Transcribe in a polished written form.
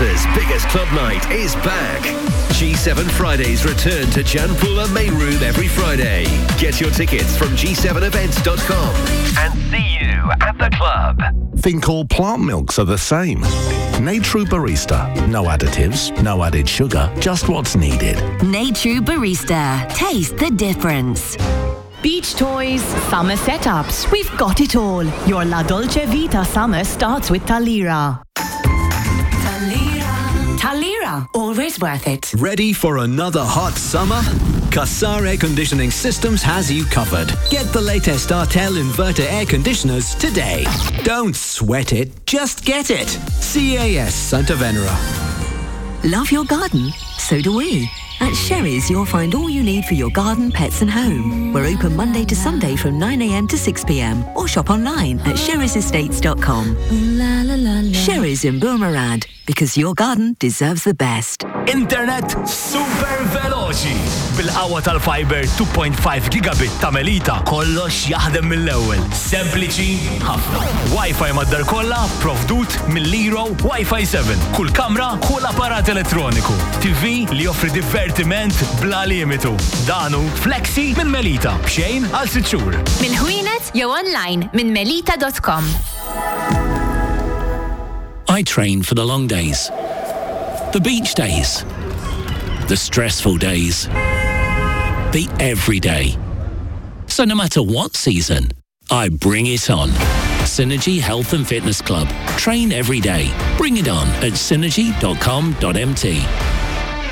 Malta's biggest club night is back. G7 Fridays return to Janpula main room every Friday. Get your tickets from g7events.com and see you at the club. Think all plant milks are the same. Natru Barista. No additives, no added sugar, just what's needed. Natru Barista. Taste the difference. Beach toys, summer setups, we've got it all. Your La Dolce Vita summer starts with Talira. Talira, always worth it. Ready for another hot summer? Qassar Air Conditioning Systems has you covered. Get the latest Artel inverter air conditioners today. Don't sweat it, just get it. CAS Santa Venera. Love your garden? So do we. At Sherry's, you'll find all you need for your garden, pets and home. We're open Monday to Sunday from 9 a.m. to 6 p.m. or shop online at sherry'sestates.com. Sherry's in Boomerad, because your garden deserves the best. Internet super veloċi. Bil-qawwa tal-fiber 2.5 gigabit ta' Melita kollox jaħdem mill-ewwel. Sempliċi ħafna. Wi-Fi mad-dar kollha provdut mill-Liro Wi-Fi 7. Kull kamra, kull apparat elettroniku. TV li joffri divertiment bla limitu. Danu Flexi minn Melita. B'xejn għal 6 xhur. Mill-ħwienet jew online minn melita.com. I train for the long days, the beach days, the stressful days, the everyday. So no matter what season, I bring it on. Synergy Health and Fitness Club. Train every day. Bring it on at synergy.com.mt.